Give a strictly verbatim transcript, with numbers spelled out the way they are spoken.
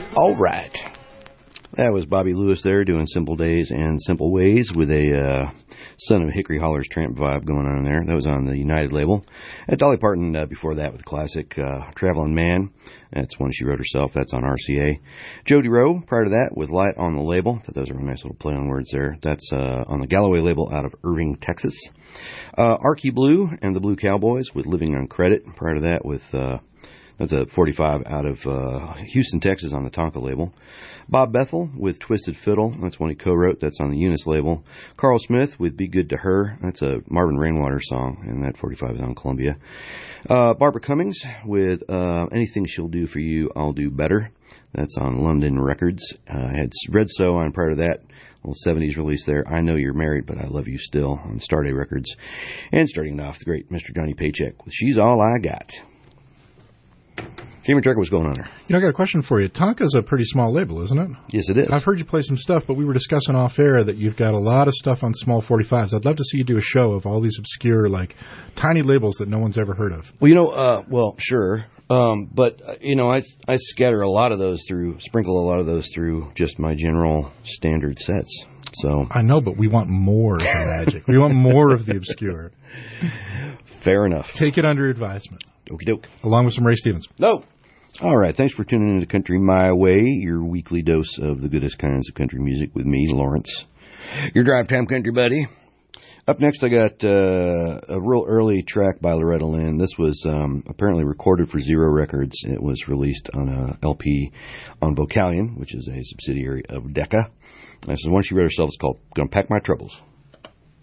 All right. That was Bobby Lewis there doing Simple Days and Simple Ways with a uh, Son of Hickory Holler's Tramp vibe going on there. That was on the United label. And Dolly Parton uh, before that with the classic uh, Traveling Man. That's one she wrote herself. That's on R C A. Jody Rowe prior to that with Light on the label. Thought those were a nice little play on words there. That's uh, on the Galloway label out of Irving, Texas. Uh, Archie Blue and the Blue Cowboys with Living on Credit. Prior to that with... Uh, That's a forty-five out of uh, Houston, Texas on the Tonka label. Bob Bethel with Twisted Fiddle. That's one he co-wrote. That's on the Eunice label. Carl Smith with Be Good to Her. That's a Marvin Rainwater song, and that forty-five is on Columbia. Uh, Barbara Cummings with uh, Anything She'll Do For You, I'll Do Better. That's on London Records. Uh, I had Red So on prior to that. Little seventies release there. I Know You're Married, But I Love You Still on Starday Records. And starting off, the great Mister Johnny Paycheck with She's All I Got. Jamie Trekker, what's going on there? You know, I got a question for you. Tonka's a pretty small label, isn't it? Yes, it is. I've heard you play some stuff, but we were discussing off air that you've got a lot of stuff on small forty-fives. I'd love to see you do a show of all these obscure, like, tiny labels that no one's ever heard of. Well, you know, uh, well, sure. Um, but, uh, you know, I, I scatter a lot of those through, sprinkle a lot of those through just my general standard sets. So I know, but we want more of the magic. We want more of the obscure. Fair enough. Take it under advisement. Okie doke. Along with some Ray Stevens. No. All right. Thanks for tuning in to Country My Way, your weekly dose of the goodest kinds of country music with me, Lawrence, your drive time country buddy. Up next, I got uh, a real early track by Loretta Lynn. This was um, apparently recorded for Zero Records. It was released on a L P on Vocalion, which is a subsidiary of Decca. This is one she wrote herself. It's called Gonna Pack My Troubles.